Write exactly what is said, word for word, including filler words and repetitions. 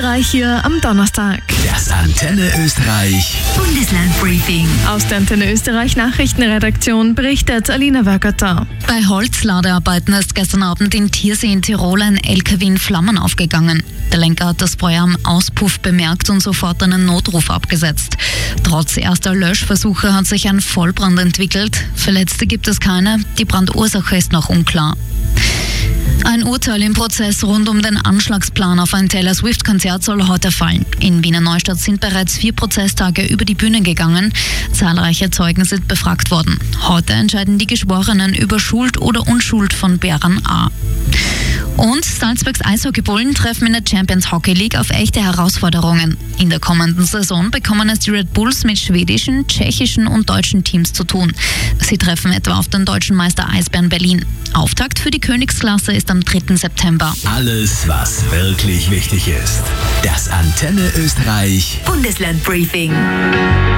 Österreich hier am Donnerstag. Das Antenne Österreich Bundesland Briefing. Aus der Antenne Österreich Nachrichtenredaktion berichtet Alina Wergerter. Bei Holzladearbeiten ist gestern Abend in Thiersee in Tirol ein L K W in Flammen aufgegangen. Der Lenker hat das Feuer am Auspuff bemerkt und sofort einen Notruf abgesetzt. Trotz erster Löschversuche hat sich ein Vollbrand entwickelt. Verletzte gibt es keine. Die Brandursache ist noch unklar. Ein Urteil im Prozess rund um den Anschlagsplan auf ein Taylor Swift-Konzert soll heute fallen. In Wiener Neustadt sind bereits vier Prozesstage über die Bühne gegangen. Zahlreiche Zeugen sind befragt worden. Heute entscheiden die Geschworenen über Schuld oder Unschuld von Beran A. Und Salzburgs Eishockeybullen treffen in der Champions Hockey League auf echte Herausforderungen. In der kommenden Saison bekommen es die Red Bulls mit schwedischen, tschechischen und deutschen Teams zu tun. Sie treffen etwa auf den deutschen Meister Eisbären Berlin. Auftakt für die Königsklasse ist am dritten September. Alles, was wirklich wichtig ist. Das Antenne Österreich Bundesland Briefing.